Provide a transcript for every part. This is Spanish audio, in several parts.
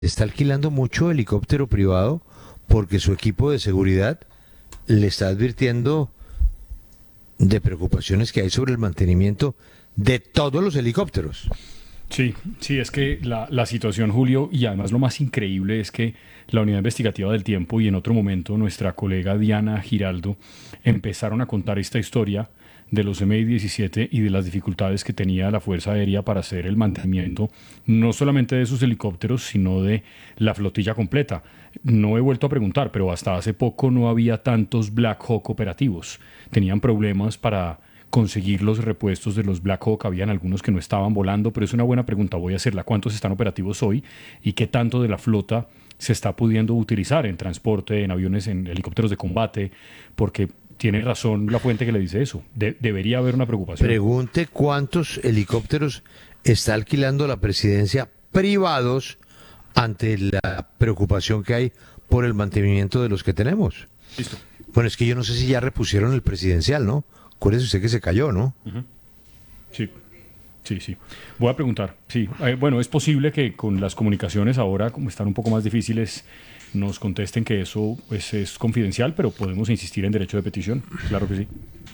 está alquilando mucho helicóptero privado porque su equipo de seguridad le está advirtiendo de preocupaciones que hay sobre el mantenimiento de todos los helicópteros. Sí, sí, es que la situación, Julio, y además lo más increíble es que la Unidad Investigativa del Tiempo y en otro momento nuestra colega Diana Giraldo empezaron a contar esta historia de los MI-17 y de las dificultades que tenía la Fuerza Aérea para hacer el mantenimiento, no solamente de sus helicópteros, sino de la flotilla completa. No he vuelto a preguntar, pero hasta hace poco no había tantos Black Hawk operativos. Tenían problemas para conseguir los repuestos de los Black Hawk, habían algunos que no estaban volando, pero es una buena pregunta, voy a hacerla. ¿Cuántos están operativos hoy y qué tanto de la flota se está pudiendo utilizar en transporte, en aviones, en helicópteros de combate? Porque tiene razón la fuente que le dice eso. Debería haber una preocupación. Pregunte cuántos helicópteros está alquilando la presidencia privados ante la preocupación que hay por el mantenimiento de los que tenemos. Listo. Bueno, es que yo no sé si ya repusieron el presidencial, ¿no? Acuérdese usted que se cayó, ¿no? Uh-huh. Sí, sí, sí. Voy a preguntar. Sí, bueno, es posible que con las comunicaciones ahora, como están un poco más difíciles, nos contesten que eso pues, es confidencial, pero podemos insistir en derecho de petición. Claro que sí.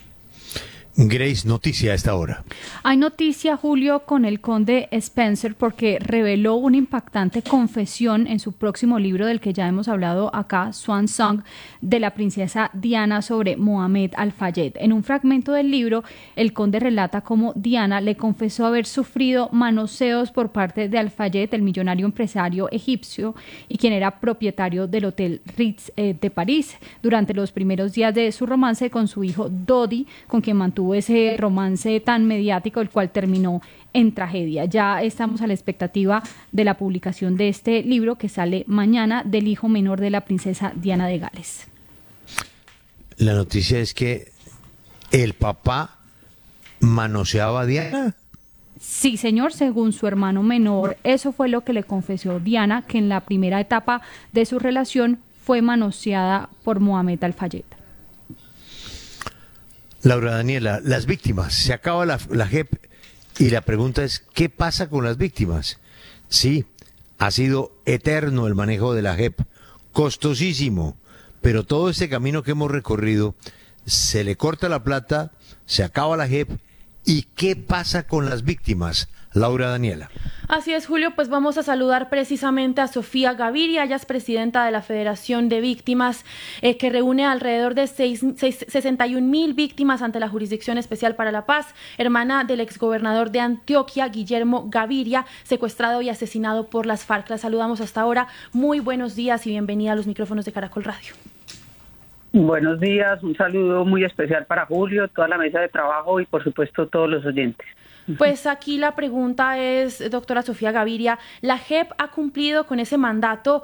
Grace, noticia a esta hora. Hay noticia, Julio, con el conde Spencer porque reveló una impactante confesión en su próximo libro del que ya hemos hablado acá, Swan Song, de la princesa Diana sobre Mohammed Al-Fayed. En un fragmento del libro, el conde relata cómo Diana le confesó haber sufrido manoseos por parte de Al-Fayed, el millonario empresario egipcio y quien era propietario del Hotel Ritz de París, durante los primeros días de su romance con su hijo Dodi, con quien mantuvo ese romance tan mediático, el cual terminó en tragedia. Ya estamos a la expectativa de la publicación de este libro que sale mañana, del hijo menor de la princesa Diana de Gales. La noticia es que el papá manoseaba a Diana. Sí, señor, según su hermano menor, eso fue lo que le confesó Diana, que en la primera etapa de su relación fue manoseada por Mohammed Al-Fayed. Laura Daniela, las víctimas, se acaba la JEP y la pregunta es, ¿qué pasa con las víctimas? Sí, ha sido eterno el manejo de la JEP, costosísimo, pero todo este camino que hemos recorrido, se le corta la plata, se acaba la JEP, ¿y qué pasa con las víctimas? Laura Daniela. Así es, Julio, pues vamos a saludar precisamente a Sofía Gaviria, ella es presidenta de la Federación de Víctimas, que reúne alrededor de 61.000 víctimas ante la Jurisdicción Especial para la Paz, hermana del exgobernador de Antioquia, Guillermo Gaviria, secuestrado y asesinado por las FARC. La saludamos hasta ahora. Muy buenos días y bienvenida a los micrófonos de Caracol Radio. Buenos días, un saludo muy especial para Julio, toda la mesa de trabajo y por supuesto todos los oyentes. Pues aquí la pregunta es, doctora Sofía Gaviria, ¿la JEP ha cumplido con ese mandato,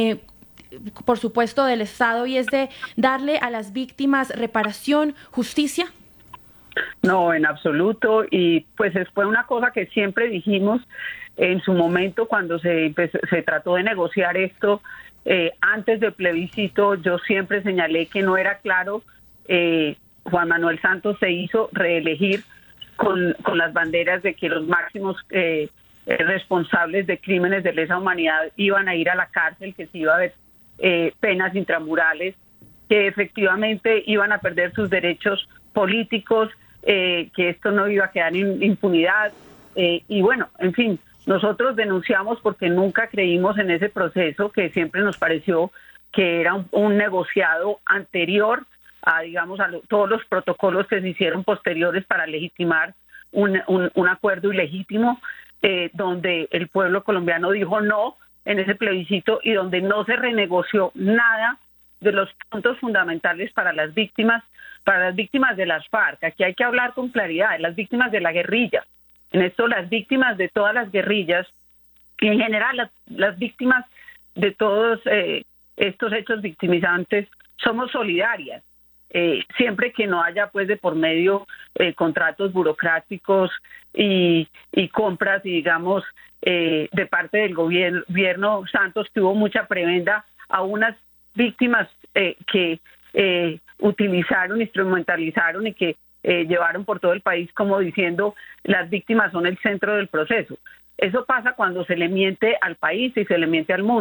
por supuesto, del Estado y es de darle a las víctimas reparación, justicia? No, en absoluto, y pues fue una cosa que siempre dijimos en su momento cuando se trató de negociar esto, antes del plebiscito. Yo siempre señalé que no era claro. Juan Manuel Santos se hizo reelegir con las banderas de que los máximos responsables de crímenes de lesa humanidad iban a ir a la cárcel, que se iba a ver penas intramurales, que efectivamente iban a perder sus derechos políticos, que esto no iba a quedar en impunidad. Y bueno, en fin, nosotros denunciamos porque nunca creímos en ese proceso, que siempre nos pareció que era un negociado anterior a, digamos, todos los protocolos que se hicieron posteriores para legitimar un acuerdo ilegítimo, donde el pueblo colombiano dijo no en ese plebiscito y donde no se renegoció nada de los puntos fundamentales para las víctimas de las FARC. Aquí hay que hablar con claridad, las víctimas de la guerrilla. En esto, las víctimas de todas las guerrillas y en general las víctimas de todos estos hechos victimizantes somos solidarias. Siempre que no haya pues de por medio contratos burocráticos y compras, y digamos, de parte del gobierno Santos, que hubo mucha prebenda a unas víctimas que utilizaron, instrumentalizaron y que llevaron por todo el país como diciendo las víctimas son el centro del proceso. Eso pasa cuando se le miente al país y se le miente al mundo.